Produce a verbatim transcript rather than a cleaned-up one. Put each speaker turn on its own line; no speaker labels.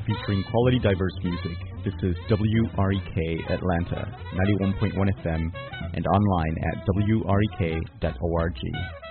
featuring quality diverse music. This is W R E K Atlanta, ninety-one point one F M, and online at W R E K dot org.